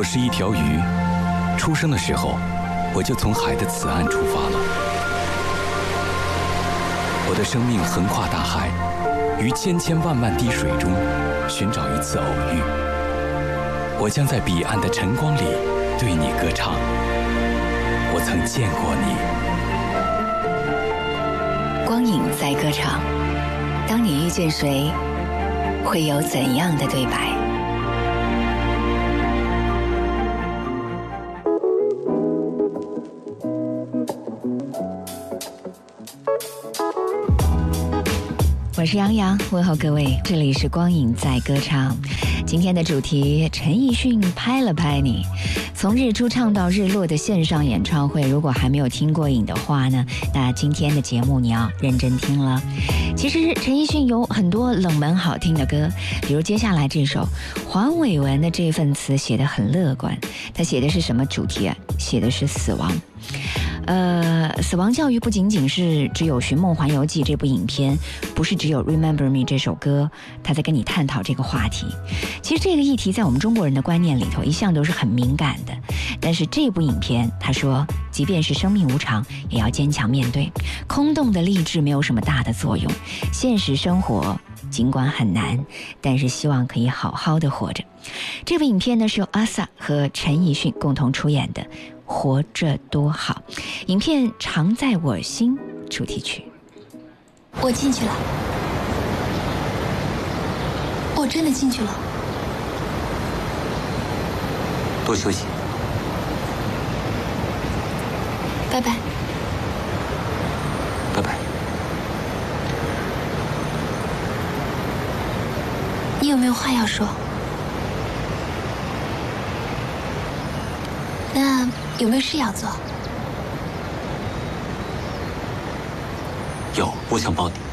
我是一条鱼，出生的时候，我就从海的此岸出发了。我的生命横跨大海，于千千万万滴水中寻找一次偶遇。我将在彼岸的晨光里对你歌唱。我曾见过你。 光影在歌唱，当你遇见谁，会有怎样的对白？我是杨洋，问候各位，这里是光影在歌唱。今天的主题，陈奕迅拍了拍你。从日出唱到日落的线上演唱会，如果还没有听过瘾的话呢，那今天的节目你要认真听了。其实陈奕迅有很多冷门好听的歌，比如接下来这首黄伟文的这份词写得很乐观，他写的是什么主题啊？写的是死亡。死亡教育不仅仅是只有《寻梦环游记》这部影片，不是只有 Remember Me 这首歌，他在跟你探讨这个话题。其实这个议题在我们中国人的观念里头一向都是很敏感的，但是这部影片他说，即便是生命无常，也要坚强面对。空洞的励志没有什么大的作用，现实生活尽管很难，但是希望可以好好的活着。这部影片呢是由阿 sa 和陈奕迅共同出演的，活着多好。影片《常在我心》主题曲。 我进去了，我真的进去了。 多休息。 拜拜。 拜拜。 你有没有话要说？那有没有事要做？ 有，我想抱你。